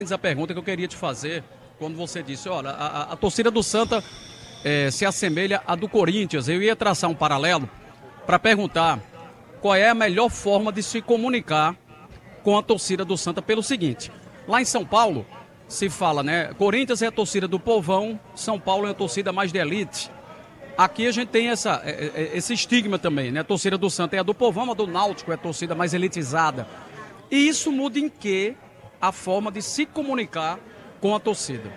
A pergunta que eu queria te fazer, quando você disse, olha, a torcida do Santa se assemelha à do Corinthians, eu ia traçar um paralelo para perguntar qual é a melhor forma de se comunicar com a torcida do Santa pelo seguinte, lá em São Paulo se fala, né, Corinthians é a torcida do povão, São Paulo é a torcida mais de elite. Aqui a gente tem esse estigma também, né, a torcida do Santa é a do povão, a do Náutico é a torcida mais elitizada. E isso muda em quê? A forma de se comunicar com a torcida.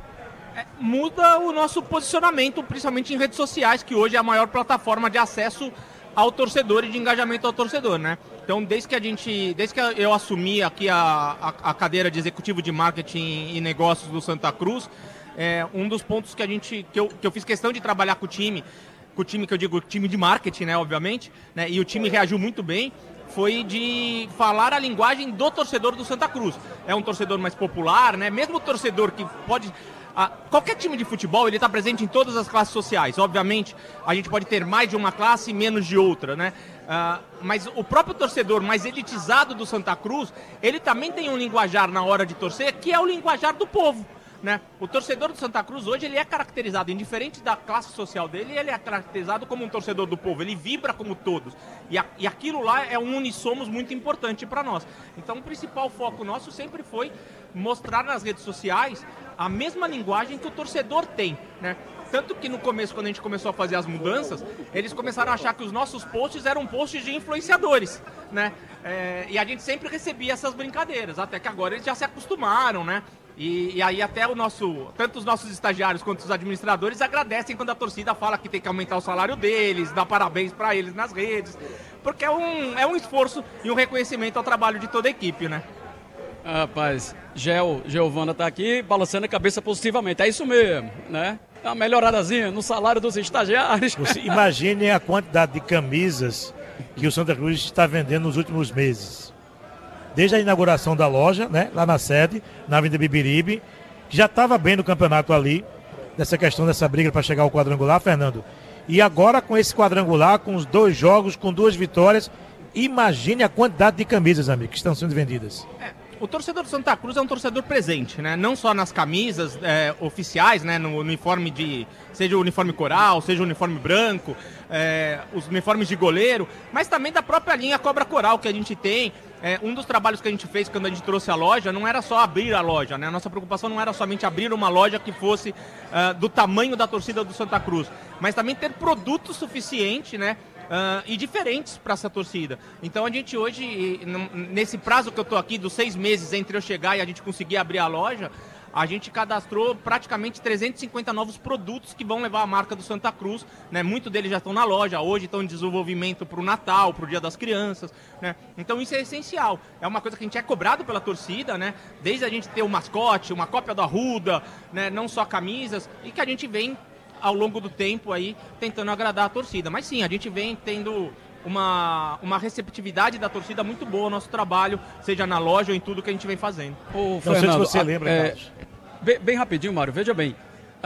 Muda o nosso posicionamento, principalmente em redes sociais, que hoje é a maior plataforma de acesso ao torcedor e de engajamento ao torcedor, né? Então, desde que eu assumi aqui a cadeira de executivo de marketing e negócios do Santa Cruz, um dos pontos que eu fiz questão de trabalhar com o time que eu digo time de marketing, né, obviamente, né, e o time reagiu muito bem, foi de falar a linguagem do torcedor do Santa Cruz. É um torcedor mais popular, né? Mesmo o torcedor que pode... qualquer time de futebol, ele está presente em todas as classes sociais. Obviamente, a gente pode ter mais de uma classe e menos de outra, né? Mas o próprio torcedor mais elitizado do Santa Cruz, ele também tem um linguajar na hora de torcer, que é o linguajar do povo. Né? O torcedor do Santa Cruz hoje ele é caracterizado, indiferente da classe social dele, ele é caracterizado como um torcedor do povo, ele vibra como todos. E aquilo lá é um unissomos muito importante para nós. Então o principal foco nosso sempre foi mostrar nas redes sociais a mesma linguagem que o torcedor tem, né? Tanto que no começo, quando a gente começou a fazer as mudanças, eles começaram a achar que os nossos posts eram posts de influenciadores, né? E a gente sempre recebia essas brincadeiras, até que agora eles já se acostumaram, né? E aí até tanto os nossos estagiários quanto os administradores agradecem quando a torcida fala que tem que aumentar o salário deles, dá parabéns para eles nas redes, porque é um esforço e um reconhecimento ao trabalho de toda a equipe, né? Rapaz, Giovana tá aqui balançando a cabeça positivamente, é isso mesmo, né? Uma melhoradazinha no salário dos estagiários. Você imagine a quantidade de camisas que o Santa Cruz está vendendo nos últimos meses. Desde a inauguração da loja, né, lá na sede, na Avenida Bibiribe, que já estava bem no campeonato ali, dessa questão dessa briga para chegar ao quadrangular, Fernando. E agora com esse quadrangular, com os 2 jogos, com 2 vitórias, imagine a quantidade de camisas, amigo, que estão sendo vendidas. O torcedor do Santa Cruz é um torcedor presente, né? Não só nas camisas oficiais, né? No uniforme seja o uniforme coral, seja o uniforme branco, os uniformes de goleiro, mas também da própria linha Cobra Coral que a gente tem. Um dos trabalhos que a gente fez quando a gente trouxe a loja não era só abrir a loja, né? A nossa preocupação não era somente abrir uma loja que fosse do tamanho da torcida do Santa Cruz, mas também ter produto suficiente, né? E diferentes para essa torcida. Então a gente hoje, nesse prazo que eu estou aqui, dos 6 meses entre eu chegar e a gente conseguir abrir a loja, a gente cadastrou praticamente 350 novos produtos que vão levar a marca do Santa Cruz, né? Muitos deles já estão na loja, hoje estão em desenvolvimento para o Natal, para o Dia das Crianças, né? Então isso é essencial, é uma coisa que a gente é cobrado pela torcida, né? Desde a gente ter o mascote, uma cópia do Arruda, né? Não só camisas, e que a gente vem ao longo do tempo aí tentando agradar a torcida. Mas sim, a gente vem tendo uma receptividade da torcida muito boa ao nosso trabalho, seja na loja ou em tudo que a gente vem fazendo. Ô, Fernando, não sei se você lembra, Carlos. Bem rapidinho, Mário, veja bem,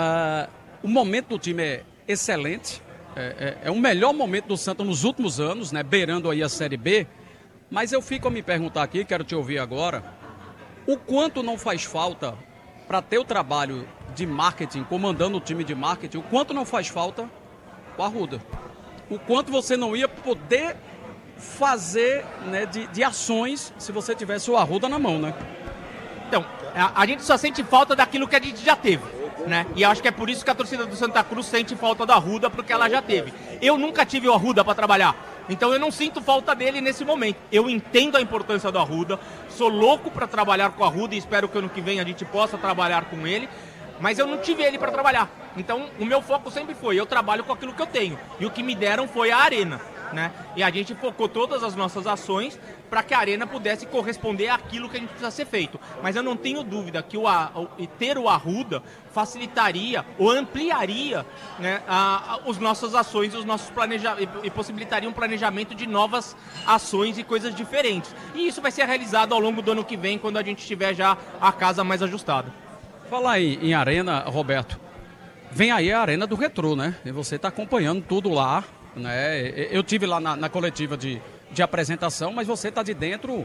o momento do time é excelente, é o melhor momento do Santa nos últimos anos, né, beirando aí a Série B, mas eu fico a me perguntar aqui, quero te ouvir agora, o quanto não faz falta para ter o trabalho de marketing, comandando o time de marketing, o quanto não faz falta o Arruda. O quanto você não ia poder fazer, né, de ações se você tivesse o Arruda na mão, né? Então, a gente só sente falta daquilo que a gente já teve, né? E acho que é por isso que a torcida do Santa Cruz sente falta do Arruda, porque ela já teve. Eu nunca tive o Arruda para trabalhar, então eu não sinto falta dele nesse momento. Eu entendo a importância do Arruda, sou louco para trabalhar com o Arruda e espero que ano que vem a gente possa trabalhar com ele, mas eu não tive ele para trabalhar. Então o meu foco sempre foi, eu trabalho com aquilo que eu tenho, e o que me deram foi a arena, né? E a gente focou todas as nossas ações para que a arena pudesse corresponder àquilo que a gente precisa ser feito. Mas eu não tenho dúvida que ter o Arruda facilitaria ou ampliaria, né, as nossas ações, os nossos e possibilitaria um planejamento de novas ações e coisas diferentes. E isso vai ser realizado ao longo do ano que vem, quando a gente tiver já a casa mais ajustada. Falar em arena, Roberto, vem aí a Arena do Retrô, né? E você está acompanhando tudo lá, né? Eu tive lá na coletiva de apresentação, mas você está de dentro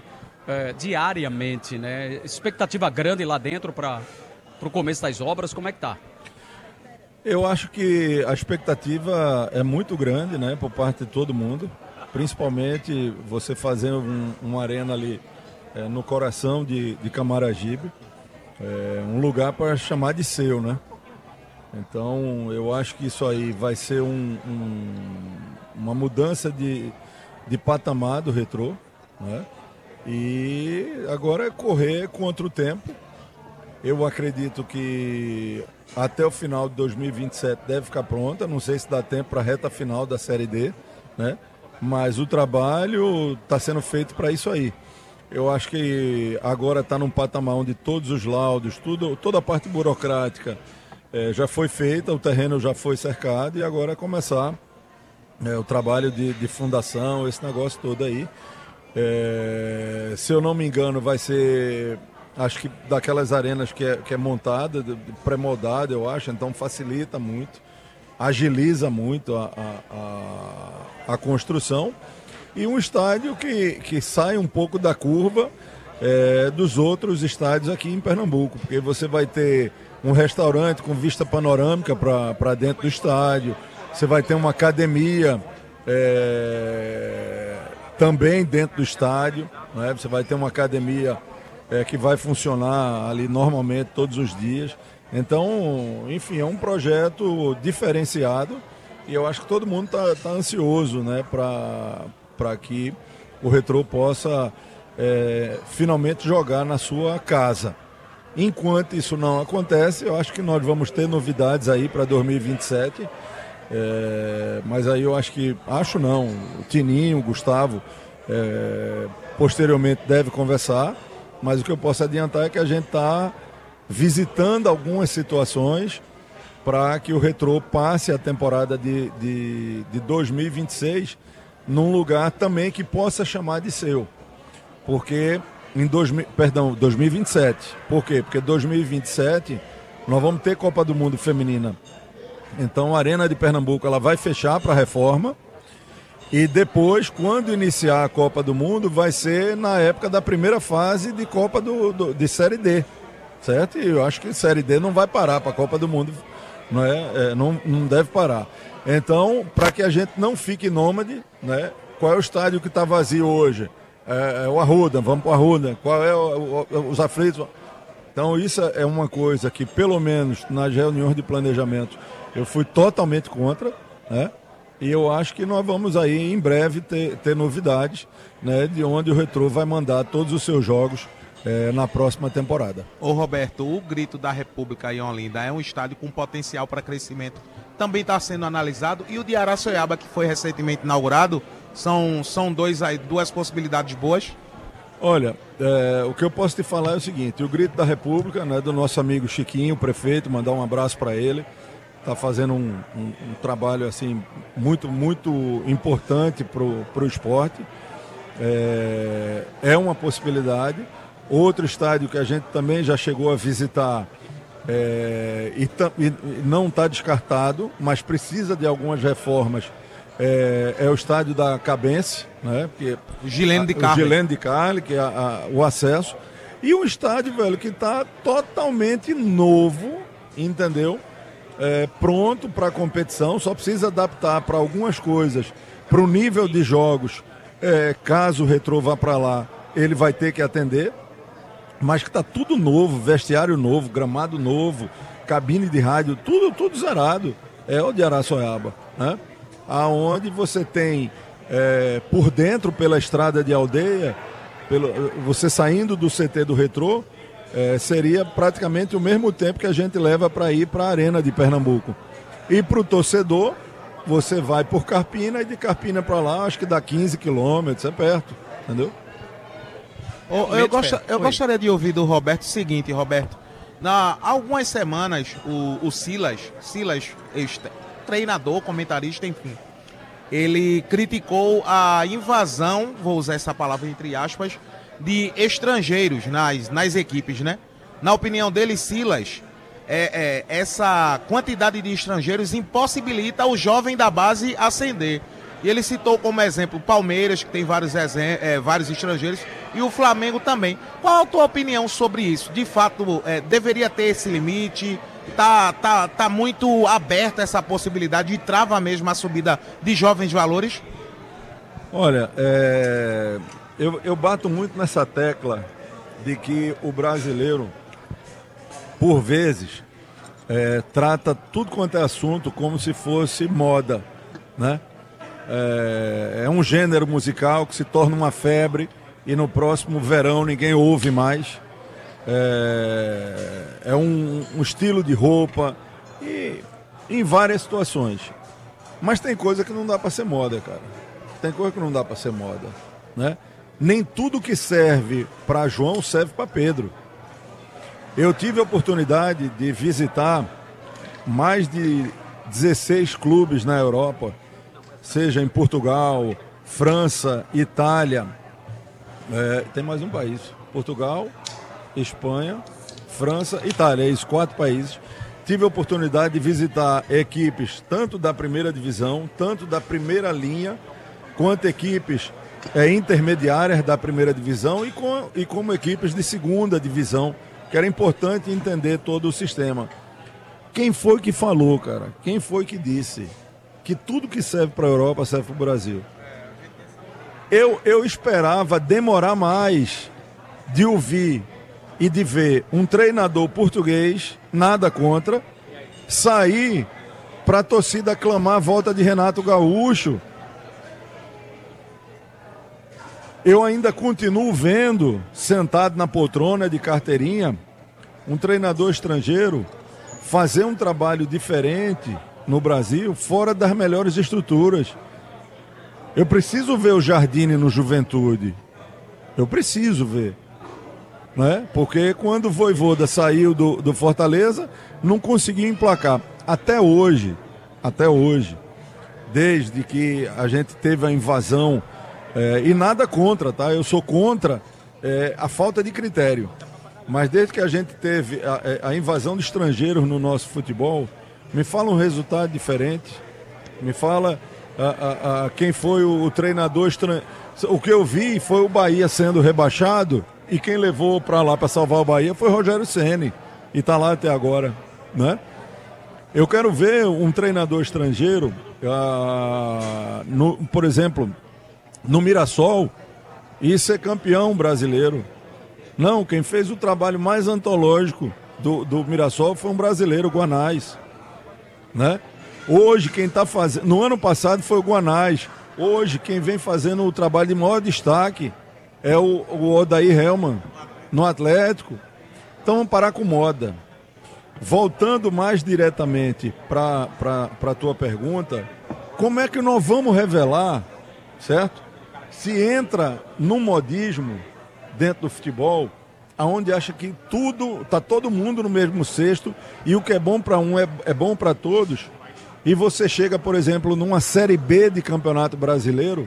diariamente, né? Expectativa grande lá dentro para o começo das obras, como é que tá? Eu acho que a expectativa é muito grande, né, por parte de todo mundo, principalmente você fazer uma arena ali no coração de Camaragibe, um lugar para chamar de seu, né? Então eu acho que isso aí vai ser uma mudança de patamar do Retrô, né? E agora é correr contra o tempo. Eu acredito que até o final de 2027 deve ficar pronta. Não sei se dá tempo para a reta final da Série D, né? Mas o trabalho está sendo feito para isso aí. Eu acho que agora está num patamar onde todos os laudos, toda a parte burocrática já foi feita, o terreno já foi cercado e agora é começar o trabalho de fundação, esse negócio todo aí. Se eu não me engano, vai ser, acho que daquelas arenas que é montada, pré-moldada, eu acho, então facilita muito, agiliza muito a construção. E um estádio que sai um pouco da curva dos outros estádios aqui em Pernambuco, porque você vai ter um restaurante com vista panorâmica para dentro do estádio, você vai ter uma academia também dentro do estádio, né? Você vai ter uma academia que vai funcionar ali normalmente todos os dias. Então, enfim, é um projeto diferenciado e eu acho que todo mundo tá ansioso, né, para que o Retrô possa finalmente jogar na sua casa. Enquanto isso não acontece, eu acho que nós vamos ter novidades aí para 2027. Mas aí eu acho o Tininho, o Gustavo, posteriormente deve conversar, mas o que eu posso adiantar é que a gente está visitando algumas situações para que o Retrô passe a temporada de 2026 num lugar também que possa chamar de seu, porque 2027, por quê? Porque 2027 nós vamos ter Copa do Mundo Feminina. Então a Arena de Pernambuco ela vai fechar para a reforma e depois, quando iniciar a Copa do Mundo, vai ser na época da primeira fase de Copa de Série D, certo? E eu acho que Série D não vai parar para a Copa do Mundo, não deve parar. Então, para que a gente não fique nômade, né? Qual é o estádio que está vazio hoje? É o Arruda, vamos para o Arruda. Qual é os aflitos? Então isso é uma coisa que, pelo menos nas reuniões de planejamento, eu fui totalmente contra, né? E eu acho que nós vamos aí em breve ter novidades, né? De onde o Retrô vai mandar todos os seus jogos na próxima temporada. Ô Roberto, o Grito da República em Olinda é um estádio com potencial para crescimento, também está sendo analisado, e o de Araçoiaba, que foi recentemente inaugurado, são duas possibilidades boas? Olha, o que eu posso te falar é o seguinte: o Grito da República, né, do nosso amigo Chiquinho, prefeito, mandar um abraço para ele, está fazendo um trabalho assim, muito, muito importante para o esporte. É uma possibilidade. Outro estádio que a gente também já chegou a visitar e não está descartado, mas precisa de algumas reformas, é o estádio da Cabense, né? O Gilene de Carli, que é o acesso. E um estádio, velho, que está totalmente novo, entendeu? Pronto para a competição, só precisa adaptar para algumas coisas, para o nível de jogos. Caso o Retrô vá para lá, ele vai ter que atender, mas que está tudo novo, vestiário novo, gramado novo, cabine de rádio, tudo zerado. É o de Araçoiaba, né? Aonde você tem por dentro, pela estrada de Aldeia, você saindo do CT do Retrô, seria praticamente o mesmo tempo que a gente leva para ir para a Arena de Pernambuco. E para o torcedor, você vai por Carpina, e de Carpina para lá, acho que dá 15 quilômetros, é perto, entendeu? Eu gostaria de ouvir do Roberto o seguinte, Roberto. Há algumas semanas, o Silas, treinador, comentarista, enfim, ele criticou a invasão, vou usar essa palavra entre aspas, de estrangeiros nas equipes, né? Na opinião dele, Silas, essa quantidade de estrangeiros impossibilita o jovem da base ascender. E ele citou como exemplo o Palmeiras, que tem vários estrangeiros, e o Flamengo também. Qual a tua opinião sobre isso? De fato, deveria ter esse limite? Tá muito aberta essa possibilidade e trava mesmo a subida de jovens valores? Olha, eu bato muito nessa tecla de que o brasileiro, por vezes, trata tudo quanto é assunto como se fosse moda, né? É um gênero musical que se torna uma febre e no próximo verão ninguém ouve mais. É um estilo de roupa e em várias situações. Mas tem coisa que não dá para ser moda, cara. Tem coisa que não dá para ser moda, né? Nem tudo que serve para João serve para Pedro. Eu tive a oportunidade de visitar mais de 16 clubes na Europa, seja em Portugal, França, Itália. Tem mais um país: Portugal, Espanha, França, Itália. Esses 4 países. Tive a oportunidade de visitar equipes tanto da primeira divisão, tanto da primeira linha, quanto equipes intermediárias da primeira divisão e como equipes de segunda divisão, que era importante entender todo o sistema. Quem foi que falou, cara? Quem foi que disse que tudo que serve para a Europa serve para o Brasil? Eu esperava demorar mais de ouvir e de ver um treinador português, nada contra, sair para a torcida clamar a volta de Renato Gaúcho. Eu ainda continuo vendo, sentado na poltrona de carteirinha, um treinador estrangeiro fazer um trabalho diferente no Brasil, fora das melhores estruturas. Eu preciso ver o Jardine no Juventude. Eu preciso ver. Né? Porque quando o Vojvoda saiu do Fortaleza, não conseguiu emplacar. Até hoje, desde que a gente teve a invasão, e nada contra, tá? Eu sou contra a falta de critério. Mas desde que a gente teve a invasão de estrangeiros no nosso futebol, me fala um resultado diferente. Me fala quem foi o treinador estrangeiro. O que eu vi foi o Bahia sendo rebaixado e quem levou para lá para salvar o Bahia foi o Rogério Ceni. E está lá até agora, né? Eu quero ver um treinador estrangeiro, por exemplo, no Mirassol, e ser campeão brasileiro. Não, quem fez o trabalho mais antológico do Mirassol foi um brasileiro, o Guanais, né? Hoje quem está fazendo, no ano passado foi o Guanais, hoje quem vem fazendo o trabalho de maior destaque é o Odair Hellmann, no Atlético. Então vamos parar com moda. Voltando mais diretamente para a tua pergunta, como é que nós vamos revelar, certo? Se entra num modismo dentro do futebol, aonde acha que tá todo mundo no mesmo cesto e o que é bom para um é bom para todos, e você chega, por exemplo, numa Série B de Campeonato Brasileiro,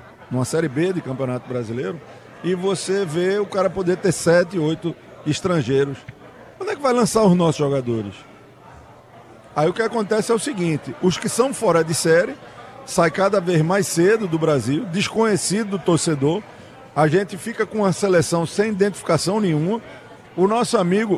e você vê o cara poder ter 7, 8 estrangeiros. Quando é que vai lançar os nossos jogadores? Aí o que acontece é o seguinte: os que são fora de série sai cada vez mais cedo do Brasil, desconhecido do torcedor. A gente fica com a seleção sem identificação nenhuma. O nosso amigo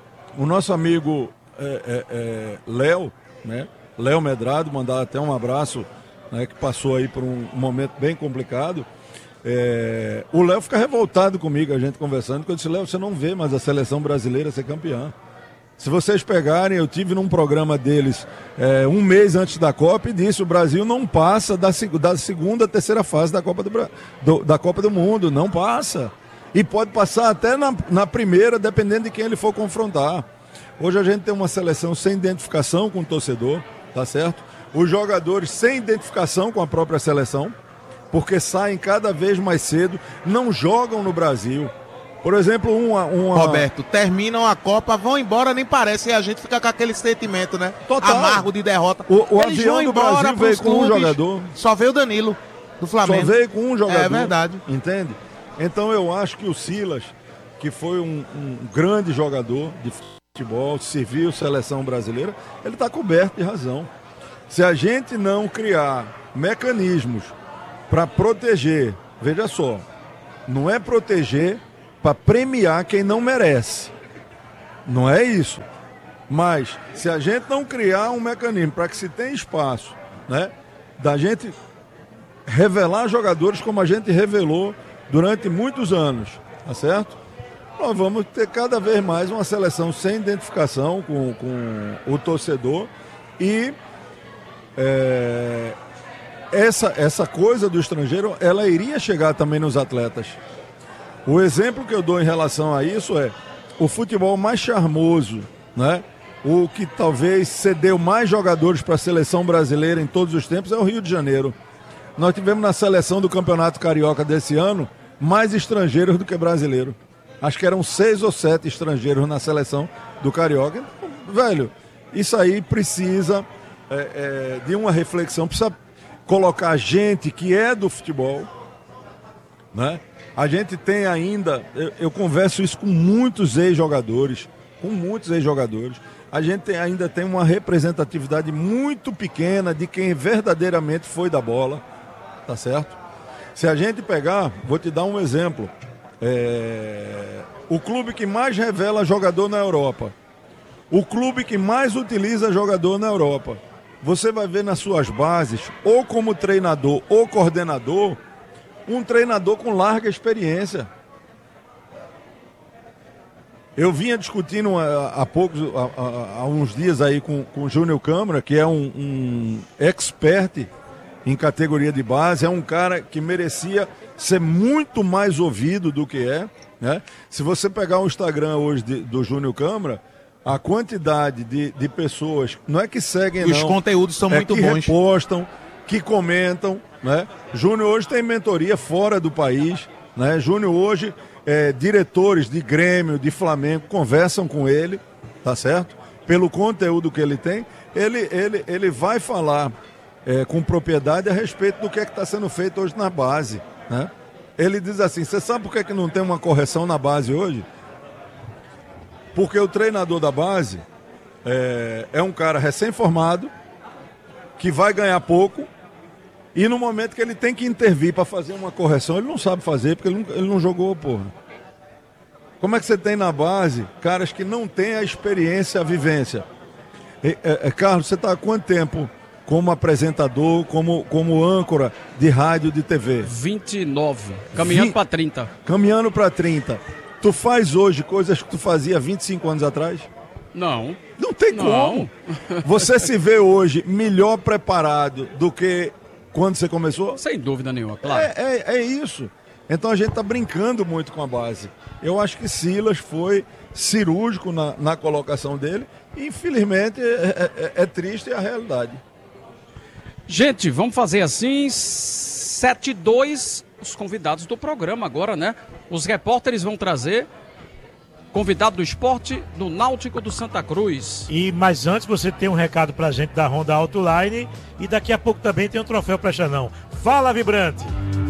Léo, né? Léo Medrado, mandar até um abraço, né, que passou aí por um momento bem complicado. O Léo fica revoltado comigo, a gente conversando, porque eu disse: Léo, você não vê mais a seleção brasileira ser campeã. Se vocês pegarem, eu tive num programa deles um mês antes da Copa e disse: o Brasil não passa da segunda, terceira fase da Copa do Mundo, não passa. E pode passar até na primeira, dependendo de quem ele for confrontar. Hoje a gente tem uma seleção sem identificação com o torcedor, tá certo? Os jogadores sem identificação com a própria seleção, porque saem cada vez mais cedo, não jogam no Brasil. Por exemplo, Roberto, terminam a Copa, vão embora, nem parece, e a gente fica com aquele sentimento, né? Total. Amargo de derrota. O avião do Brasil veio com um jogador. Só veio o Danilo, do Flamengo. Só veio com um jogador. É verdade. Entende? Então eu acho que o Silas, que foi um grande jogador de futebol, serviu seleção brasileira, ele está coberto de razão. Se a gente não criar mecanismos para proteger. Veja só, não é proteger para premiar quem não merece. Não é isso. Mas se a gente não criar um mecanismo para que se tenha espaço, né, da gente revelar jogadores como a gente revelou durante muitos anos, tá certo? Nós vamos ter cada vez mais uma seleção sem identificação com o torcedor e essa coisa do estrangeiro, ela iria chegar também nos atletas. O exemplo que eu dou em relação a isso é o futebol mais charmoso, né? O que talvez cedeu mais jogadores para a seleção brasileira em todos os tempos é o Rio de Janeiro. Nós tivemos na seleção do Campeonato Carioca desse ano mais estrangeiros do que brasileiros. Acho que eram 6 ou 7 estrangeiros na seleção do Carioca. Então, velho, isso aí precisa de uma reflexão, precisa colocar gente que é do futebol, né? A gente tem ainda, eu converso isso com muitos ex-jogadores, a gente ainda tem uma representatividade muito pequena de quem verdadeiramente foi da bola, tá certo? Se a gente pegar, vou te dar um exemplo, o clube que mais revela jogador na Europa, o clube que mais utiliza jogador na Europa, você vai ver nas suas bases, ou como treinador ou coordenador, um treinador com larga experiência. Eu vinha discutindo há uns dias aí com o Júnior Câmara, que é um expert em categoria de base, é um cara que merecia ser muito mais ouvido do que é, né? Se você pegar o Instagram hoje do Júnior Câmara, a quantidade de pessoas, não é que seguem, os conteúdos são muito que bons, repostam, que comentam, né? Júnior hoje tem mentoria fora do país, né? Júnior hoje, diretores de Grêmio, de Flamengo, conversam com ele, tá certo? Pelo conteúdo que ele tem, ele vai falar com propriedade a respeito do que está sendo feito hoje na base, né? Ele diz assim, você sabe por que não tem uma correção na base hoje? Porque o treinador da base é um cara recém-formado, que vai ganhar pouco, e no momento que ele tem que intervir para fazer uma correção, ele não sabe fazer, porque ele não jogou, porra. Como é que você tem na base caras que não têm a experiência, a vivência? Carlos, você está há quanto tempo como apresentador, como âncora de rádio, de TV? 29, caminhando para 30. Caminhando para 30. Tu faz hoje coisas que tu fazia 25 anos atrás? Não. Não tem como. Você se vê hoje melhor preparado do que quando você começou? Sem dúvida nenhuma, claro. É isso. Então a gente está brincando muito com a base. Eu acho que Silas foi cirúrgico na colocação dele. E, infelizmente, é triste a realidade. Gente, vamos fazer assim, 7-2, os convidados do programa agora, né? Os repórteres vão trazer convidado do esporte do Náutico do Santa Cruz. Mas antes você tem um recado pra gente da Honda Autoline e daqui a pouco também tem um troféu Presta Não. Fala, Vibrante!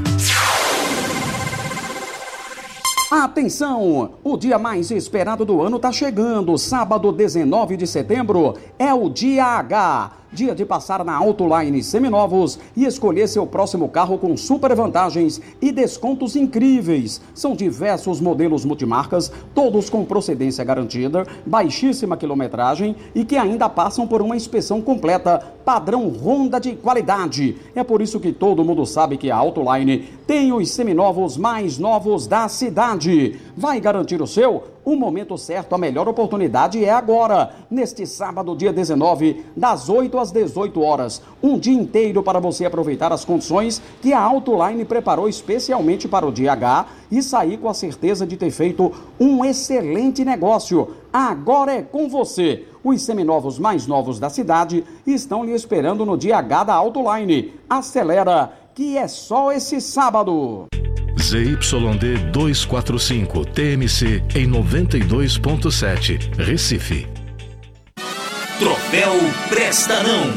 Atenção! O dia mais esperado do ano está chegando. Sábado, 19 de setembro, é o Dia H. Dia de passar na Autoline Seminovos e escolher seu próximo carro com super vantagens e descontos incríveis. São diversos modelos multimarcas, todos com procedência garantida, baixíssima quilometragem e que ainda passam por uma inspeção completa, padrão Honda de qualidade. É por isso que todo mundo sabe que a Autoline tem os seminovos mais novos da cidade. Vai garantir o seu? O momento certo, a melhor oportunidade é agora, neste sábado, dia 19, das 8 às 18 horas. Um dia inteiro para você aproveitar as condições que a Autoline preparou especialmente para o dia H e sair com a certeza de ter feito um excelente negócio. Agora é com você. Os seminovos mais novos da cidade estão lhe esperando no dia H da Autoline. Acelera, que é só esse sábado. ZYD 245, TMC em 92.7, Recife. Troféu Presta Não.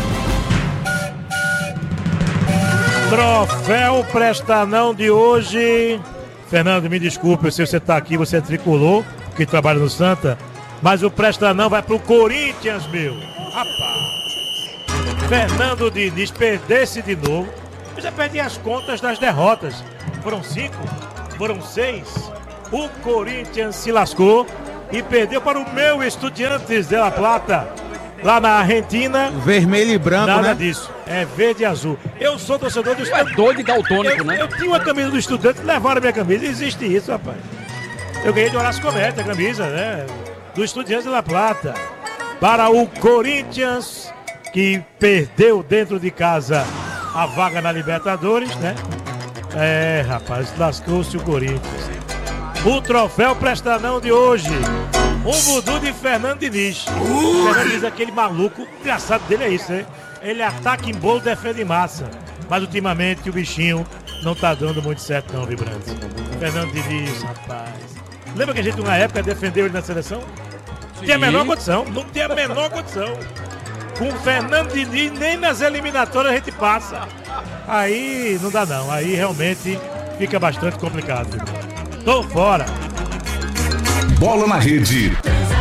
Troféu Presta Não de hoje. Fernando, me desculpe se você está aqui, você é tricolor, que trabalha no Santa, mas o Presta Não vai pro Corinthians, meu. Rapaz. Fernando Diniz perdesse de novo. Eu já perdi as contas das derrotas. Foram 5? Foram 6? O Corinthians se lascou e perdeu para o meu Estudiantes de La Plata, lá na Argentina. Vermelho e branco, nada né? disso. É verde e azul. Eu sou torcedor do É doido e daltônico, né? Eu tinha uma camisa do Estudiantes, levaram a minha camisa. Existe isso, rapaz. Eu ganhei de Horácio Cometa a camisa, né? Do Estudiantes de La Plata. Para o Corinthians, que perdeu dentro de casa a vaga na Libertadores, né? É, rapaz, lascou-se o Corinthians. O troféu Prestanão de hoje. Um voodoo de Fernando Diniz. Fernando Diniz, aquele maluco, o engraçado dele é isso, né? Ele ataca em bolo, defende em massa. Mas ultimamente o bichinho não tá dando muito certo não, Vibrante. Fernando Diniz, rapaz. Lembra que a gente na época defendeu ele na seleção? Não tinha a menor condição, não tinha a menor condição. Com o Fernando Diniz, nem nas eliminatórias a gente passa. Aí não dá não, aí realmente fica bastante complicado. Tô fora. Bola na rede.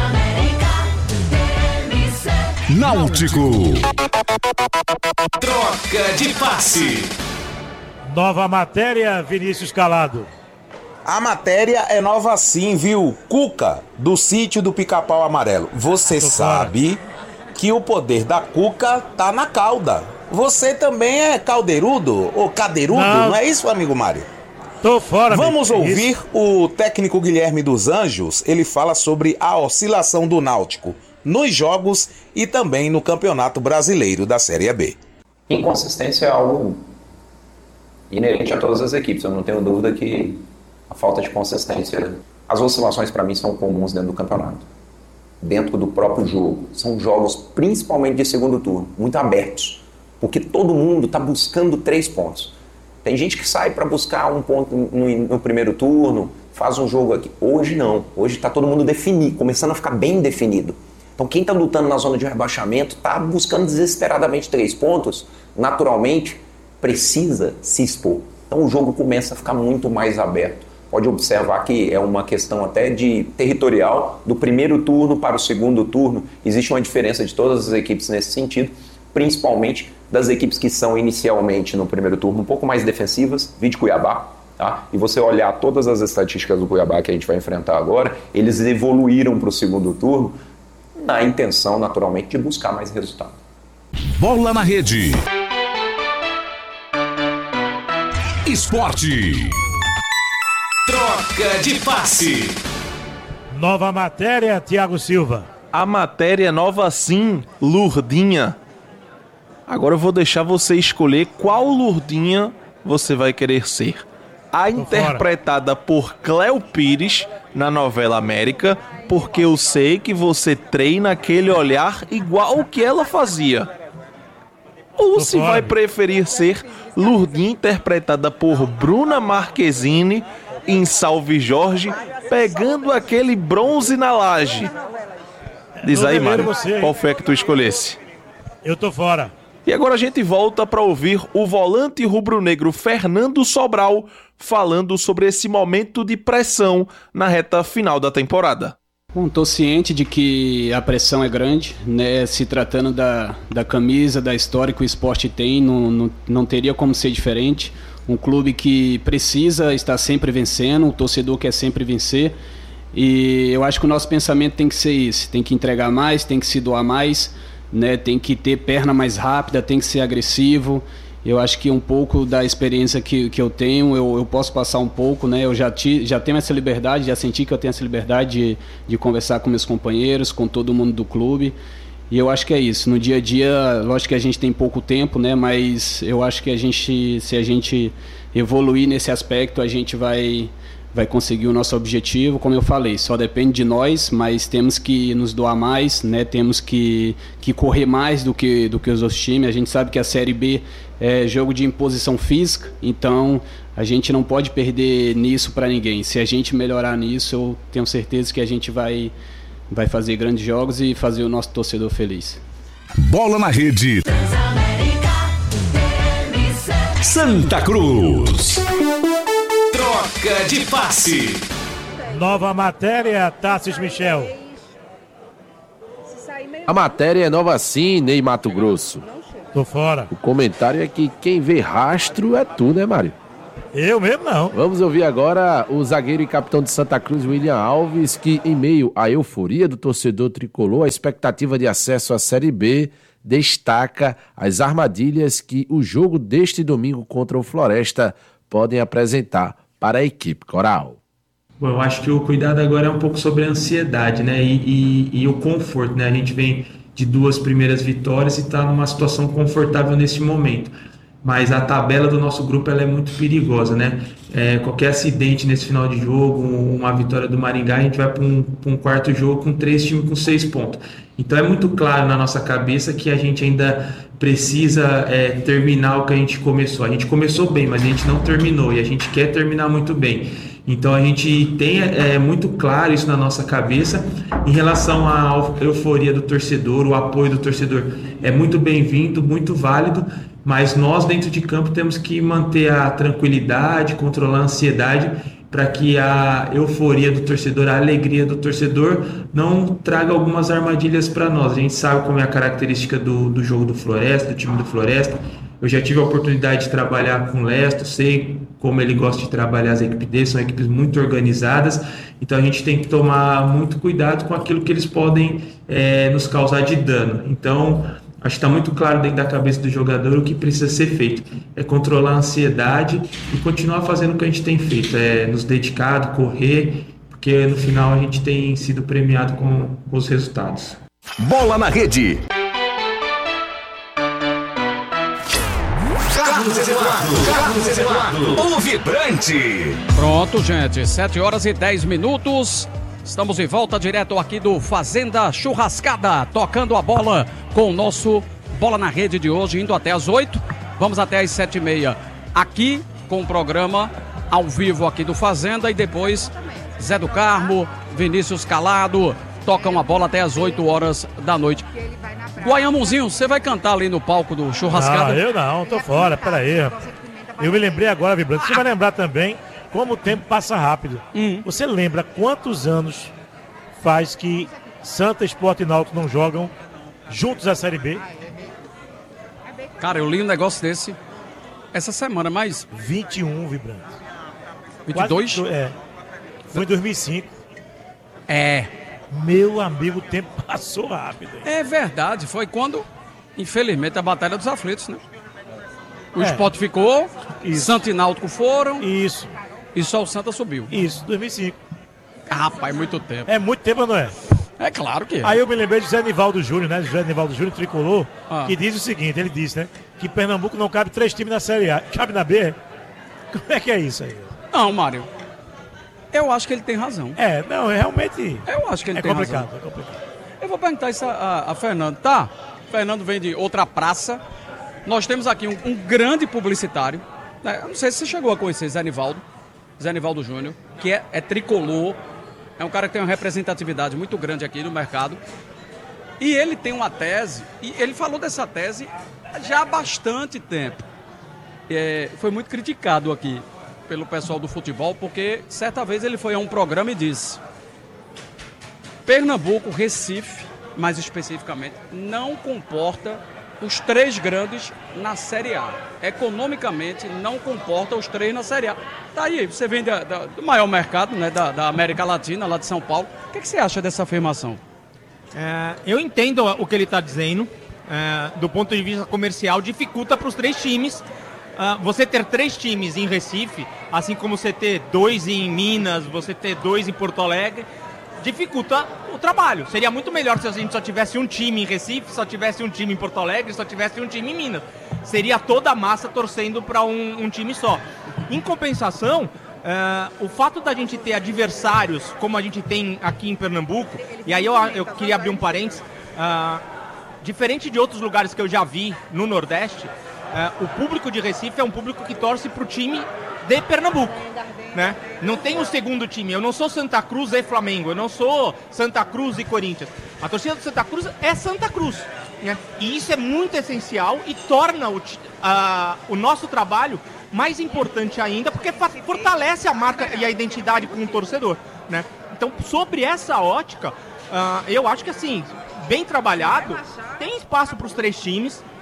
Náutico. Troca de passe. Nova matéria, Vinícius Calado. A matéria é nova sim, viu? Cuca, do sítio do Pica-Pau Amarelo. Você sabe que o poder da Cuca tá na cauda. Você também é caldeirudo ou cadeirudo, não é isso, amigo Mário? Tô fora. Vamos ouvir o técnico Guilherme dos Anjos. Ele fala sobre a oscilação do Náutico nos jogos e também no Campeonato Brasileiro da Série B. Inconsistência é algo inerente a todas as equipes. Eu não tenho dúvida que a falta de consistência, as oscilações para mim são comuns dentro do campeonato, dentro do próprio jogo. São jogos principalmente de segundo turno, muito abertos, porque todo mundo está buscando 3 pontos. Tem gente que sai para buscar 1 ponto no primeiro turno, faz um jogo aqui. Hoje não, hoje está todo mundo definido, começando a ficar bem definido. Então quem está lutando na zona de rebaixamento está buscando desesperadamente 3 pontos, naturalmente precisa se expor. Então o jogo começa a ficar muito mais aberto. Pode observar que é uma questão até de territorial, do primeiro turno para o segundo turno. Existe uma diferença de todas as equipes nesse sentido, principalmente das equipes que são inicialmente no primeiro turno um pouco mais defensivas, vide Cuiabá, tá? E você olhar todas as estatísticas do Cuiabá que a gente vai enfrentar agora, eles evoluíram para o segundo turno na intenção, naturalmente, de buscar mais resultado. Bola na rede. Esporte. Troca de passe. Nova matéria, Thiago Silva. A matéria é nova sim, Lourdinha. Agora eu vou deixar você escolher qual Lourdinha você vai querer ser. A interpretada por Cléo Pires na novela América, porque eu sei que você treina aquele olhar igual o que ela fazia. Ou se vai preferir ser Lourdinha interpretada por Bruna Marquezine em Salve Jorge, pegando aquele bronze na laje. Diz aí, Mário, qual foi a que tu escolhesse? Eu tô fora. E agora a gente volta para ouvir o volante rubro-negro Fernando Sobral falando sobre esse momento de pressão na reta final da temporada. Bom, estou ciente de que a pressão é grande, né? Se tratando da camisa, da história que o esporte tem, não teria como ser diferente. Um clube que precisa estar sempre vencendo, o torcedor quer sempre vencer. E eu acho que o nosso pensamento tem que ser esse, tem que entregar mais, tem que se doar mais, né? Tem que ter perna mais rápida, tem que ser agressivo. Eu acho que um pouco da experiência que eu tenho, eu posso passar um pouco, né? Eu já tenho essa liberdade, já senti que eu tenho essa liberdade de conversar com meus companheiros, com todo mundo do clube. E eu acho que é isso. No dia a dia, lógico que a gente tem pouco tempo, né? Mas eu acho que se a gente evoluir nesse aspecto, a gente vai conseguir o nosso objetivo. Como eu falei, só depende de nós, mas temos que nos doar mais, né? Temos que correr mais do que os outros times. A gente sabe que a Série B é jogo de imposição física, então a gente não pode perder nisso para ninguém. Se a gente melhorar nisso, eu tenho certeza que a gente vai fazer grandes jogos e fazer o nosso torcedor feliz. Bola na rede. Santa Cruz. Troca de passe. Nova matéria, Tassis Michel. A matéria é nova sim, Ney Mato Grosso. Tô fora. O comentário é que quem vê rastro é tu, né, Mário? Eu mesmo não. Vamos ouvir agora o zagueiro e capitão de Santa Cruz, William Alves, que em meio à euforia do torcedor tricolor, a expectativa de acesso à Série B, destaca as armadilhas que o jogo deste domingo contra o Floresta podem apresentar para a equipe coral. Bom, eu acho que o cuidado agora é um pouco sobre a ansiedade, né, e o conforto, né, a gente vem de 2 primeiras vitórias e está numa situação confortável nesse momento, mas a tabela do nosso grupo ela é muito perigosa, né, qualquer acidente nesse final de jogo, uma vitória do Maringá, a gente vai para um quarto jogo com 3 times com 6 pontos, então é muito claro na nossa cabeça que a gente ainda precisa terminar o que a gente começou bem, mas a gente não terminou e a gente quer terminar muito bem. Então a gente tem muito claro isso na nossa cabeça. Em relação à euforia do torcedor, o apoio do torcedor é muito bem-vindo, muito válido, mas nós dentro de campo temos que manter a tranquilidade, controlar a ansiedade para que a euforia do torcedor, a alegria do torcedor não traga algumas armadilhas para nós. A gente sabe como é a característica do jogo do Floresta, do time do Floresta. Eu já tive a oportunidade de trabalhar com o Lesto, sei como ele gosta de trabalhar as equipes dele, são equipes muito organizadas, então a gente tem que tomar muito cuidado com aquilo que eles podem nos causar de dano. Então, acho que está muito claro dentro da cabeça do jogador o que precisa ser feito. É controlar a ansiedade e continuar fazendo o que a gente tem feito, nos dedicado, correr, porque no final a gente tem sido premiado com os resultados. Bola na Rede. Carlos Eduardo, o vibrante. Pronto, gente, 7h10. Estamos de volta direto aqui do Fazenda Churrascada, tocando a bola com o nosso Bola na Rede de hoje, indo até as 8. Vamos até as 7h30 aqui com o programa ao vivo aqui do Fazenda e depois Zé do Carmo, Vinícius Calado tocam a bola até as 8 horas da noite. Guaiamuzinho, você vai cantar ali no palco do Churrascada? Eu não, tô fora, peraí. Eu me lembrei agora, Vibrante. Você vai lembrar também como o tempo passa rápido. Você lembra quantos anos faz que Santa, Sport e Náutico não jogam juntos a Série B? Cara, eu li um negócio desse essa semana, mas... 21, Vibrante. 22? Foi em 2005. Meu amigo, o tempo passou rápido. É verdade, foi quando, infelizmente, a Batalha dos Aflitos, né? O Sport ficou, Santa e Náutico foram. Isso. E só o Santa subiu. Isso, 2005. Rapaz, muito tempo. É muito tempo, não é? É claro que é. Aí eu me lembrei de Zé Nivaldo Júnior, né? Zé Nivaldo Júnior, tricolor, que diz o seguinte, ele disse, né? Que Pernambuco não cabe 3 times na Série A. Cabe na B? Como é que é isso aí? Não, Mário. Eu acho que ele tem razão. Realmente. Eu acho que ele tem razão. É complicado. Eu vou perguntar isso a Fernando. Tá, Fernando vem de outra praça. Nós temos aqui um grande publicitário. Eu não sei se você chegou a conhecer Zé Nivaldo Júnior, que é tricolor. É um cara que tem uma representatividade muito grande aqui no mercado. E ele tem uma tese, e ele falou dessa tese já há bastante tempo. Foi muito criticado aqui pelo pessoal do futebol, porque certa vez ele foi a um programa e disse: Pernambuco, Recife, mais especificamente, não comporta os 3 grandes na Série A. Economicamente, não comporta os 3 na Série A. Tá aí, você vem do maior mercado, né, da América Latina, lá de São Paulo. O que você acha dessa afirmação? Eu entendo o que ele está dizendo. Do ponto de vista comercial, dificulta para os 3 times. Você ter 3 times em Recife, assim como você ter 2 em Minas, você ter 2 em Porto Alegre, dificulta o trabalho. Seria muito melhor se a gente só tivesse um time em Recife, só tivesse um time em Porto Alegre, só tivesse um time em Minas. Seria toda a massa torcendo para um time só. Em compensação, o fato da gente ter adversários como a gente tem aqui em Pernambuco, e aí eu queria abrir um parênteses, diferente de outros lugares que eu já vi no Nordeste, o público de Recife é um público que torce para o time de Pernambuco, né? Não tem um segundo time. Eu não sou Santa Cruz e Flamengo, eu não sou Santa Cruz e Corinthians. A torcida do Santa Cruz é Santa Cruz, né? E isso é muito essencial e torna o nosso trabalho mais importante ainda, porque fortalece a marca e a identidade com o torcedor, né? Então, sobre essa ótica, eu acho que assim, bem trabalhado, tem espaço para os 3 times.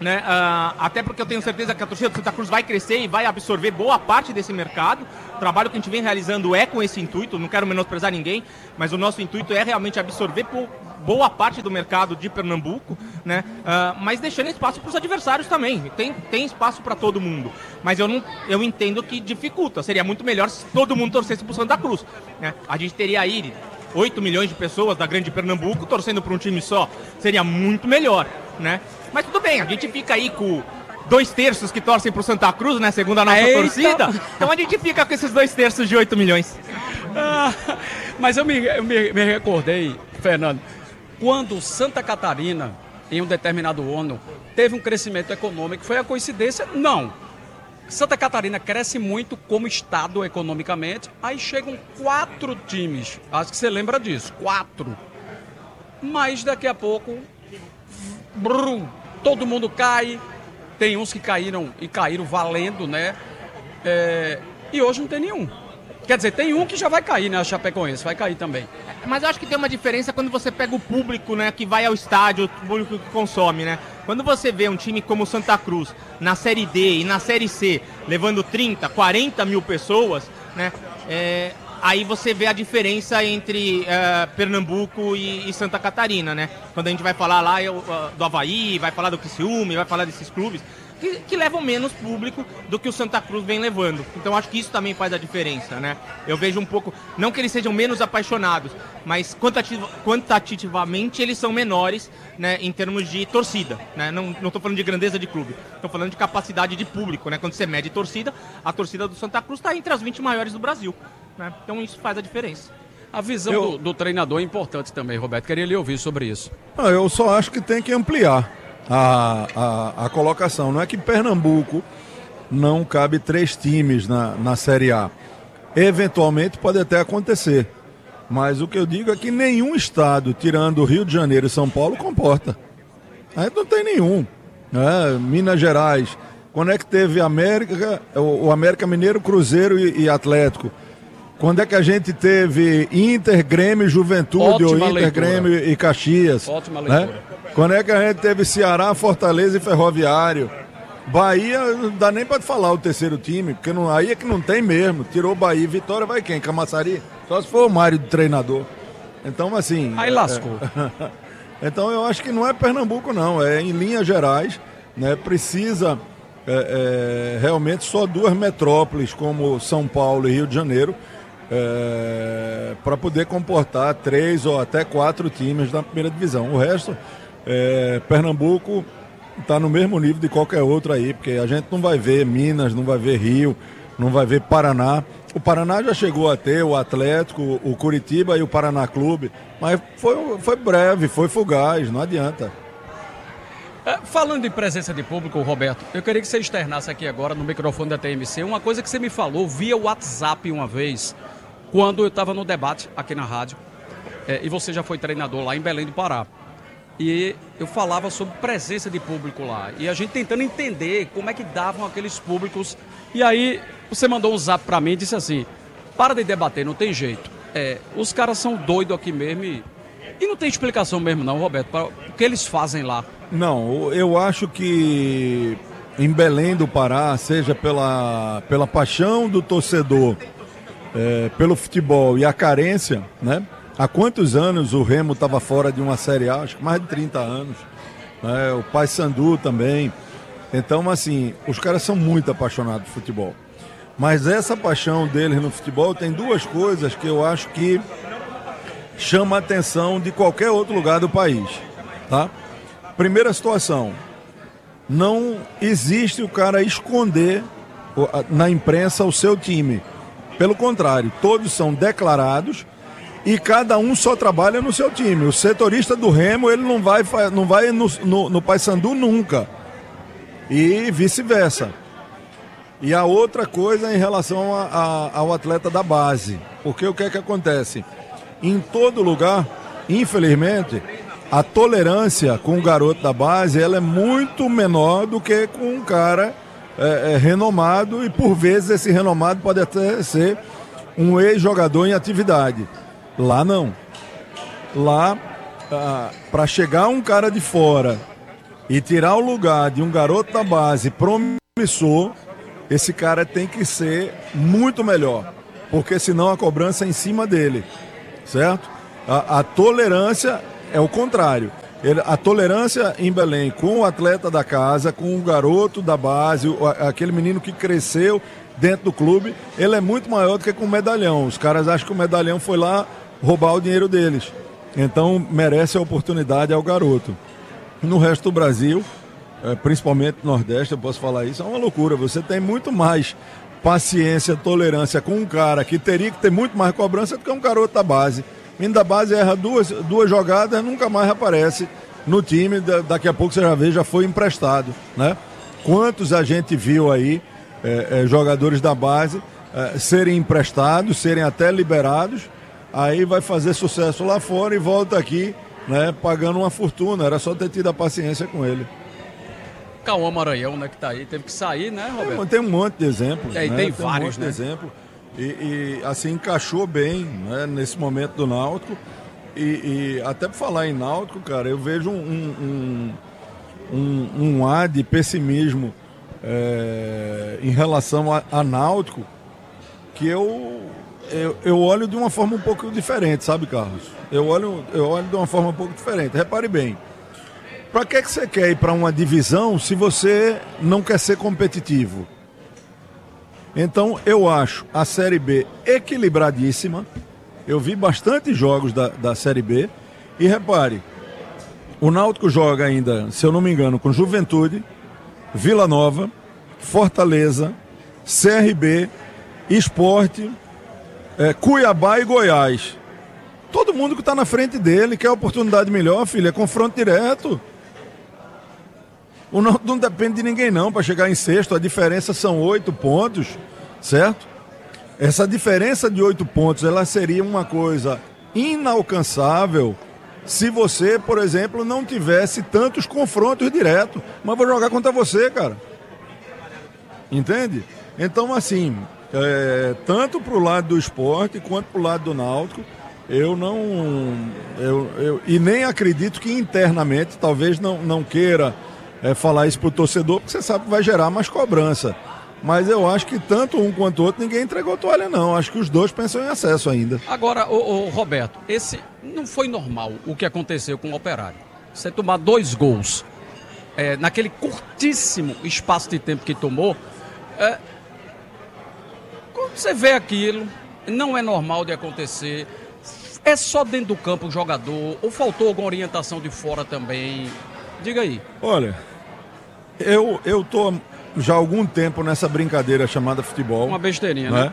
né? Até porque eu tenho certeza que a torcida do Santa Cruz vai crescer e vai absorver boa parte desse mercado. O trabalho que a gente vem realizando é com esse intuito, não quero menosprezar ninguém, mas o nosso intuito é realmente absorver boa parte do mercado de Pernambuco, né? Mas deixando espaço para os adversários também. Tem espaço para todo mundo. Mas eu entendo que dificulta. Seria muito melhor se todo mundo torcesse para o Santa Cruz, né? A gente teria aí 8 milhões de pessoas da grande Pernambuco torcendo para um time só. Seria muito melhor, né? Mas tudo bem, a gente fica aí com 2/3 que torcem pro Santa Cruz, né? Segundo a nossa torcida. Então a gente fica com esses 2/3 de 8 milhões. Mas eu me recordei, Fernando, quando Santa Catarina, em um determinado ano, teve um crescimento econômico. Foi a coincidência? Não. Santa Catarina cresce muito como estado economicamente. Aí chegam 4 times. Acho que você lembra disso. 4. Mas daqui a pouco... todo mundo cai, tem uns que caíram e caíram valendo, né? E hoje não tem nenhum. Quer dizer, tem um que já vai cair, né? A Chapecoense vai cair também. Mas eu acho que tem uma diferença quando você pega o público, né? Que vai ao estádio, o público que consome, né? Quando você vê um time como o Santa Cruz na Série D e na Série C levando 30, 40 mil pessoas, né? Aí você vê a diferença entre Pernambuco e Santa Catarina, né? Quando a gente vai falar lá do Avaí, vai falar do Criciúma, vai falar desses clubes que levam menos público do que o Santa Cruz vem levando. Então acho que isso também faz a diferença, né? Eu vejo um pouco, não que eles sejam menos apaixonados, mas quantitativamente eles são menores, né, em termos de torcida, né? Não estou falando de grandeza de clube, estou falando de capacidade de público, né? Quando você mede torcida, a torcida do Santa Cruz está entre as 20 maiores do Brasil, né? Então isso faz a diferença. A visão do treinador é importante também, Roberto. Queria lhe ouvir sobre isso. Eu só acho que tem que ampliar a colocação. Não é que Pernambuco não cabe 3 times na Série A. Eventualmente pode até acontecer. Mas o que eu digo é que nenhum estado, tirando o Rio de Janeiro e São Paulo, comporta. A gente não tem nenhum. Minas Gerais. Quando é que teve o América Mineiro, Cruzeiro e Atlético? Quando é que a gente teve Inter, Grêmio, Juventude, ou Inter, leitura. Grêmio e Caxias? Ótima leitura. Né? Quando é que a gente teve Ceará, Fortaleza e Ferroviário? Bahia, não dá nem para falar o terceiro time, porque aí é que não tem mesmo. Tirou Bahia e Vitória, vai quem? Camaçari? Só se for o Mário do treinador. Então, assim... Aí lascou. Então, eu acho que não é Pernambuco, não. É em linhas gerais, né? Precisa realmente só 2 metrópoles, como São Paulo e Rio de Janeiro, para poder comportar 3 ou até 4 times da primeira divisão. O resto, Pernambuco está no mesmo nível de qualquer outro aí, porque a gente não vai ver Minas, não vai ver Rio, não vai ver Paraná. O Paraná já chegou a ter o Atlético, o Curitiba e o Paraná Clube, mas foi breve, foi fugaz, não adianta. Falando em presença de público, Roberto, eu queria que você externasse aqui agora no microfone da TMC uma coisa que você me falou via WhatsApp uma vez, quando eu estava no debate aqui na rádio, e você já foi treinador lá em Belém do Pará. E eu falava sobre presença de público lá, e a gente tentando entender como é que davam aqueles públicos. E aí você mandou um zap pra mim e disse assim: para de debater, não tem jeito. Os caras são doidos aqui mesmo e não tem explicação mesmo não, Roberto, para o que eles fazem lá. Não, eu acho que em Belém do Pará, seja pela paixão do torcedor, pelo futebol e a carência, né? Há quantos anos o Remo estava fora de uma Série A? Acho que mais de 30 anos. Né? O Paysandu também. Então, assim, os caras são muito apaixonados por futebol. Mas essa paixão deles no futebol tem 2 coisas que eu acho que chama a atenção de qualquer outro lugar do país. Tá? Primeira situação, não existe o cara esconder na imprensa o seu time. Pelo contrário, todos são declarados e cada um só trabalha no seu time. O setorista do Remo, ele não vai no Paysandu nunca. E vice-versa. E a outra coisa em relação ao atleta da base. Porque o que é que acontece? Em todo lugar, infelizmente, a tolerância com o garoto da base, ela é muito menor do que com um cara renomado, e por vezes esse renomado pode até ser um ex-jogador em atividade. Lá não. Lá, para chegar um cara de fora e tirar o lugar de um garoto da base promissor, esse cara tem que ser muito melhor, porque senão a cobrança é em cima dele, certo? A tolerância é o contrário. A tolerância em Belém com o atleta da casa, com o garoto da base, aquele menino que cresceu dentro do clube, ele é muito maior do que com o medalhão. Os caras acham que o medalhão foi lá roubar o dinheiro deles. Então merece a oportunidade ao garoto. No resto do Brasil, principalmente no Nordeste, eu posso falar isso, é uma loucura. Você tem muito mais paciência, tolerância com um cara que teria que ter muito mais cobrança do que um garoto da base. O menino da base erra duas jogadas, nunca mais aparece no time, daqui a pouco você já vê, já foi emprestado, né? Quantos a gente viu aí, jogadores da base, serem emprestados, serem até liberados, aí vai fazer sucesso lá fora e volta aqui, né, pagando uma fortuna. Era só ter tido a paciência com ele. Cauã Maranhão, né, que tá aí, teve que sair, né, Roberto? Tem um monte de exemplos. Né? Tem vários, um monte de exemplos. E assim, encaixou bem, né, nesse momento do Náutico. E até por falar em Náutico, cara, eu vejo um ar de pessimismo em relação a Náutico, que eu olho de uma forma um pouco diferente, sabe, Carlos? Eu olho de uma forma um pouco diferente. Repare bem, para que você quer ir para uma divisão se você não quer ser competitivo? Então, eu acho a Série B equilibradíssima. Eu vi bastante jogos da Série B. E repare, o Náutico joga ainda, se eu não me engano, com Juventude, Vila Nova, Fortaleza, CRB, Sport, Cuiabá e Goiás. Todo mundo que está na frente dele quer oportunidade melhor, filho. É confronto direto. O Náutico não depende de ninguém não para chegar em sexto. A diferença são 8 pontos, certo? Essa diferença de 8 pontos, ela seria uma coisa inalcançável se você, por exemplo, não tivesse tantos confrontos diretos. Mas vou jogar contra você, cara. Entende? Então, assim, tanto pro lado do Sport quanto pro lado do Náutico, eu nem acredito que internamente, talvez não queira falar isso pro torcedor, porque você sabe que vai gerar mais cobrança. Mas eu acho que tanto um quanto o outro, ninguém entregou toalha, não. Acho que os dois pensam em acesso ainda. Agora, o Roberto, esse não foi normal o que aconteceu com o Operário. Você tomar 2 gols naquele curtíssimo espaço de tempo que tomou. Quando você vê aquilo, não é normal de acontecer. É só dentro do campo o jogador? Ou faltou alguma orientação de fora também? Diga aí. Olha, eu tô já há algum tempo nessa brincadeira chamada futebol. Uma besteirinha, né?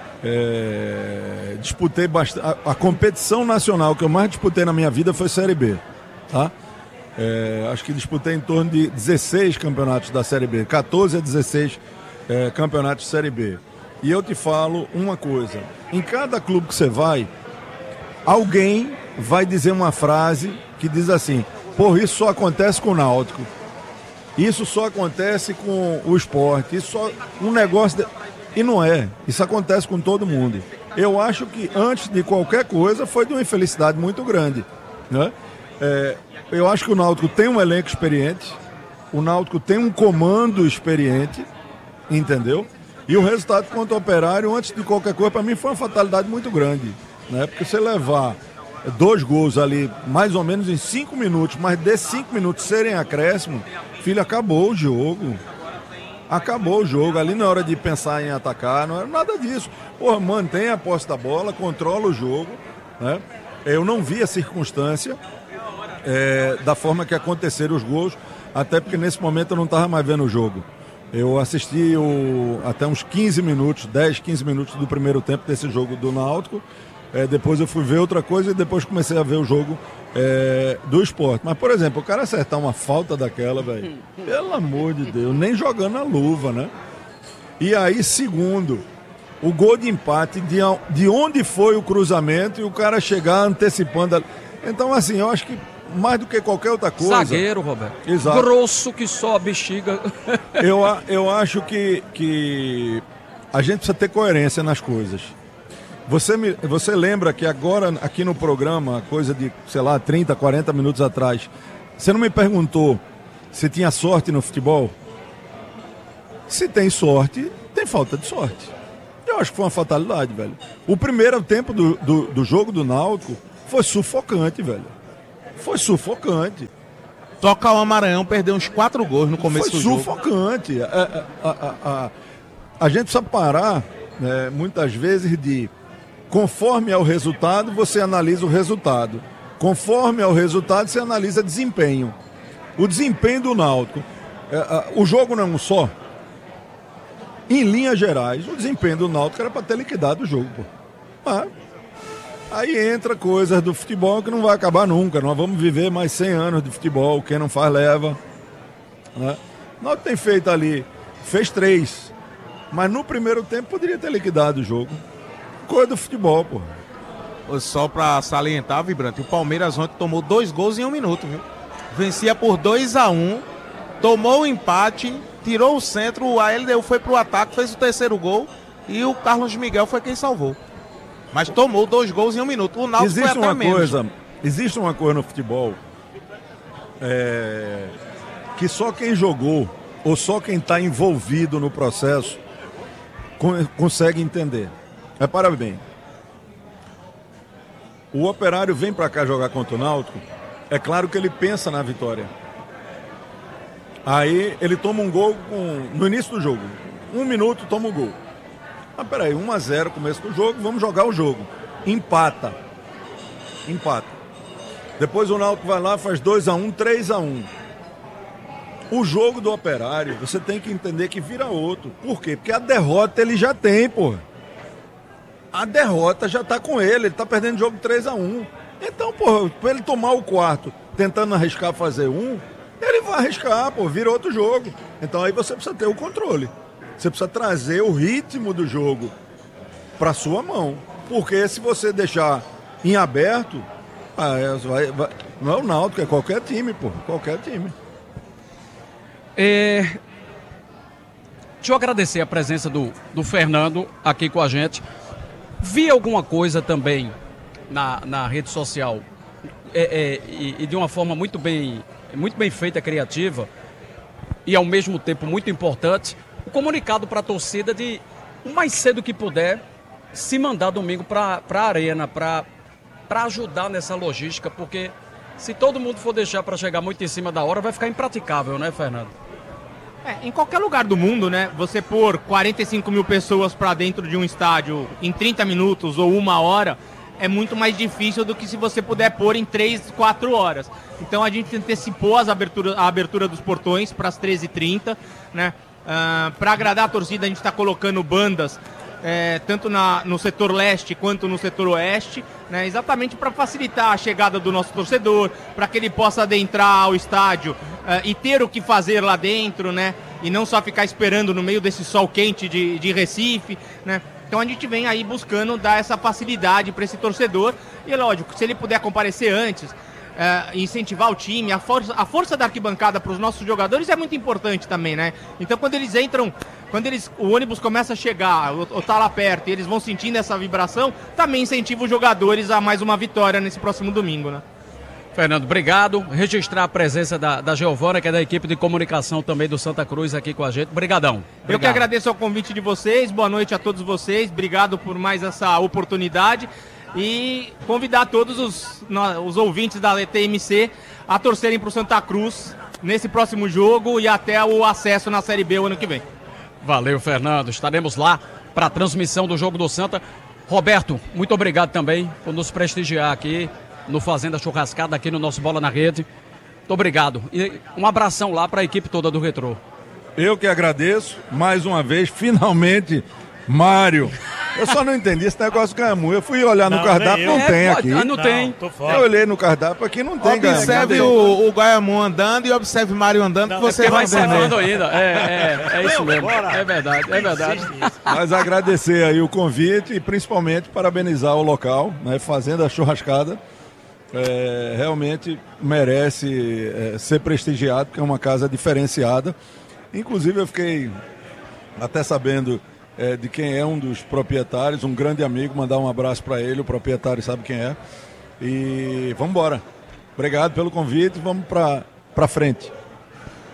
Disputei bastante. A competição nacional que eu mais disputei na minha vida foi Série B, tá? Acho que disputei em torno de 16 campeonatos da Série B, 14 a 16 campeonatos de Série B. E eu te falo uma coisa, em cada clube que você vai, alguém vai dizer uma frase que diz assim: porra, isso só acontece com o Náutico, isso só acontece com o Sport, isso só um negócio... E não é, isso acontece com todo mundo. Eu acho que antes de qualquer coisa foi de uma infelicidade muito grande, né? Eu acho que o Náutico tem um elenco experiente, o Náutico tem um comando experiente, entendeu? E o resultado contra o Operário, antes de qualquer coisa, para mim foi uma fatalidade muito grande, né? Porque você levar 2 gols ali, mais ou menos em 5 minutos, mas desses 5 minutos serem acréscimo, filho, acabou o jogo. Acabou o jogo. Ali na hora de pensar em atacar, não era nada disso. Porra, mantém a posse da bola, controla o jogo, né? Eu não vi a circunstância da forma que aconteceram os gols, até porque nesse momento eu não estava mais vendo o jogo. Eu assisti até uns 15 minutos, 10, 15 minutos do primeiro tempo desse jogo do Náutico. Depois eu fui ver outra coisa e depois comecei a ver o jogo do Sport. Mas, por exemplo, o cara acertar uma falta daquela, velho, pelo amor de Deus, nem jogando a luva, né? E aí, segundo, o gol de empate, de onde foi o cruzamento e o cara chegar antecipando. Então, assim, eu acho que mais do que qualquer outra coisa... Zagueiro, Roberto. Exato. Grosso que só a bexiga. Eu acho que a gente precisa ter coerência nas coisas. Você lembra que agora, aqui no programa, coisa de, sei lá, 30, 40 minutos atrás, você não me perguntou se tinha sorte no futebol. Se tem sorte, tem falta de sorte. Eu acho que foi uma fatalidade, velho. O primeiro tempo do jogo do Náutico foi sufocante, velho. Foi sufocante. Só que o Maranhão perdeu uns 4 gols no começo do jogo. Foi sufocante. A gente precisa parar, né, muitas vezes, de conforme é o resultado, você analisa o resultado. Conforme é o resultado, você analisa desempenho. O desempenho do Náutico. O jogo não é um só. Em linhas gerais, o desempenho do Náutico era para ter liquidado o jogo, pô. Aí entra coisas do futebol que não vai acabar nunca. Nós vamos viver mais 100 anos de futebol. Quem não faz, leva. Né? O Náutico tem feito ali, fez 3. Mas no primeiro tempo poderia ter liquidado o jogo. Coisa do futebol, pô. Só para salientar, Vibrante, o Palmeiras ontem tomou 2 gols em 1 minuto, viu? Vencia por 2-1, tomou o empate, tirou o centro, o ALDU foi pro ataque, fez o 3º gol e o Carlos Miguel foi quem salvou. Mas tomou 2 gols em 1 minuto. O Náutico foi até menos. Existe uma coisa no futebol que só quem jogou ou só quem está envolvido no processo consegue entender. Repara bem. O Operário vem para cá jogar contra o Náutico, é claro que ele pensa na vitória. Aí ele toma um gol no início do jogo. 1 minuto, toma um gol. Ah, peraí, 1-0, começo do jogo, vamos jogar o jogo. Empata. Depois o Náutico vai lá, faz 2-1, 3-1. O jogo do Operário, você tem que entender que vira outro. Por quê? Porque a derrota ele já tem, porra. A derrota já tá com ele tá perdendo o jogo 3-1. Então, porra, pra ele tomar o 4º, tentando arriscar fazer 1, ele vai arriscar, pô, vira outro jogo. Então aí você precisa ter o controle. Você precisa trazer o ritmo do jogo para sua mão. Porque se você deixar em aberto, não é o Náutico, é qualquer time, pô. Qualquer time. Deixa eu agradecer a presença do Fernando aqui com a gente. Vi alguma coisa também na rede social e de uma forma muito bem feita, criativa e ao mesmo tempo muito importante, o comunicado para a torcida de o mais cedo que puder se mandar domingo para a arena, para ajudar nessa logística, porque se todo mundo for deixar para chegar muito em cima da hora, vai ficar impraticável, né, Fernando? Em qualquer lugar do mundo, né, você pôr 45 mil pessoas para dentro de um estádio em 30 minutos ou 1 hora é muito mais difícil do que se você puder pôr em 3, 4 horas. Então a gente antecipou a abertura dos portões para as 13h30, né? Para agradar a torcida, a gente está colocando bandas tanto no setor leste quanto no setor oeste, né, exatamente para facilitar a chegada do nosso torcedor, para que ele possa adentrar ao estádio e ter o que fazer lá dentro, né, e não só ficar esperando no meio desse sol quente de Recife, né. Então a gente vem aí buscando dar essa facilidade para esse torcedor e, lógico, se ele puder comparecer antes, incentivar o time, a força da arquibancada para os nossos jogadores é muito importante também, né? Então quando eles entram, o ônibus começa a chegar, ou tá lá perto, e eles vão sentindo essa vibração, também incentiva os jogadores a mais uma vitória nesse próximo domingo, né? Fernando, obrigado. Registrar a presença da Giovana, que é da equipe de comunicação também do Santa Cruz aqui com a gente. Obrigadão. Eu que agradeço o convite de vocês, boa noite a todos vocês, obrigado por mais essa oportunidade. E convidar todos os ouvintes da TMC a torcerem para o Santa Cruz nesse próximo jogo e até o acesso na Série B o ano que vem. Valeu, Fernando. Estaremos lá para a transmissão do jogo do Santa. Roberto, muito obrigado também por nos prestigiar aqui no Fazenda Churrascada, aqui no nosso Bola na Rede. Muito obrigado. E um abração lá para a equipe toda do Retrô. Eu que agradeço, mais uma vez, finalmente, Mário. Eu só não entendi esse negócio de Ganhamu. Eu fui olhar no cardápio, não tem aqui. Não tem. Eu olhei no cardápio, aqui não tem Ganhamu. Observe o Ganhamu andando e observe Mário andando, que você vai falando ainda. É isso mesmo. É verdade. Mas agradecer aí o convite e principalmente parabenizar o local, né, Fazenda Churrascada. Realmente merece ser prestigiado, porque é uma casa diferenciada. Inclusive eu fiquei até sabendo de quem é um dos proprietários, um grande amigo, mandar um abraço para ele, o proprietário sabe quem é. E vamos embora. Obrigado pelo convite, vamos para frente.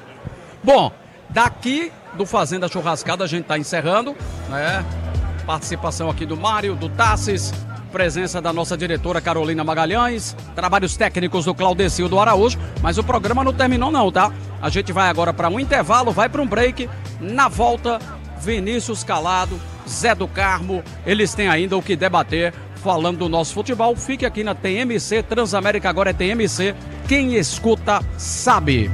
Bom, daqui do Fazenda Churrascada a gente está encerrando, né? Participação aqui do Mário, do Tassis, presença da nossa diretora Carolina Magalhães, trabalhos técnicos do Claudecil do Araújo, mas o programa não terminou não, tá? A gente vai agora para um intervalo, vai para um break, na volta, Vinícius Calado, Zé do Carmo, eles têm ainda o que debater falando do nosso futebol. Fique aqui na TMC, Transamérica agora é TMC, quem escuta sabe.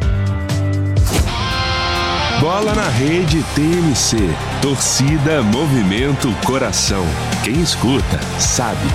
Bola na Rede TMC. Torcida, movimento, coração. Quem escuta, sabe.